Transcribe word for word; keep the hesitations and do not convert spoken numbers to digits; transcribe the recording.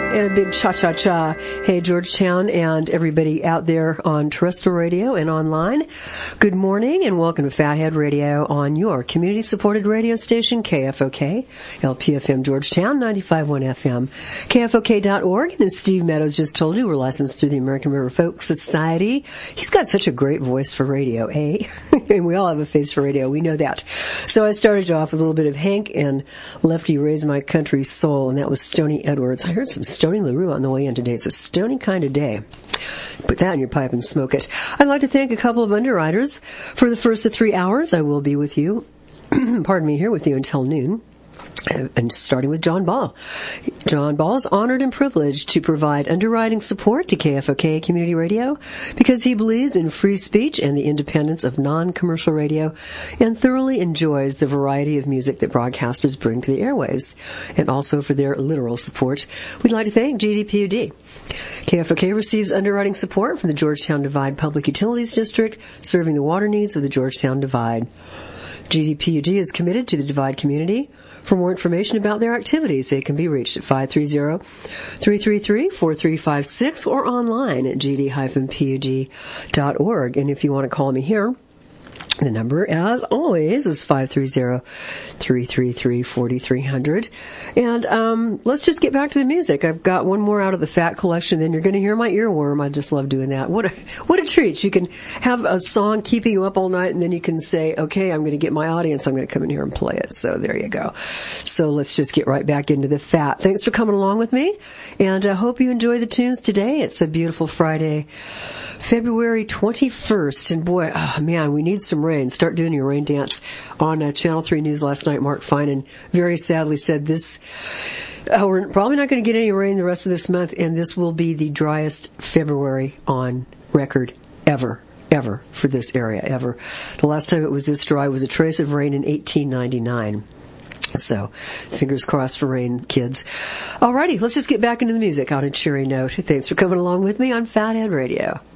And a big cha-cha-cha. Hey, Georgetown and everybody out there on terrestrial radio and online. Good morning and welcome to Fathead Radio on your community-supported radio station, K F O K, L P F M Georgetown, ninety-five point one F M, K F O K dot org. And as Steve Meadows just told you, we're licensed through the American River Folk Society. He's got such a great voice for radio, eh? And we all have a face for radio. We know that. So I started off with a little bit of Hank and Lefty Raise My Country Soul, and that was Stoney Edwards. I heard some Stoney LaRue on the way in today. It's a stony kind of day. Put that in your pipe and smoke it. I'd like to thank a couple of underwriters. For the first of three hours, I will be with you, pardon me, here with you until noon. And starting with John Ball. John Ball is honored and privileged to provide underwriting support to K F O K Community Radio because he believes in free speech and the independence of non-commercial radio and thoroughly enjoys the variety of music that broadcasters bring to the airwaves. And also for their literal support, we'd like to thank G D P U D. K F O K receives underwriting support from the Georgetown Divide Public Utilities District, serving the water needs of the Georgetown Divide. G D P U D is committed to the Divide community. For more information about their activities, they can be reached at five three zero, three three three, four three five six or online at g d dash p u d dot org. And if you want to call me here, the number, as always, is five three zero, three three three, four three zero zero. And um let's just get back to the music. I've got one more out of the Fat Collection, then you're going to hear my earworm. I just love doing that. What a, what a treat. You can have a song keeping you up all night, and then you can say, okay, I'm going to get my audience. I'm going to come in here and play it. So there you go. So let's just get right back into the Fat. Thanks for coming along with me, and I hope you enjoy the tunes today. It's a beautiful Friday, February twenty-first, and boy, oh man, we need some rain. Start doing your rain dance. On uh, Channel three News last night, Mark Finan very sadly said this, uh, we're probably not going to get any rain the rest of this month, and this will be the driest February on record ever, ever for this area, ever. The last time it was this dry was a trace of rain in eighteen ninety-nine. So, fingers crossed for rain, kids. Alrighty, let's just get back into the music on a cheery note. Thanks for coming along with me on Fathead Radio.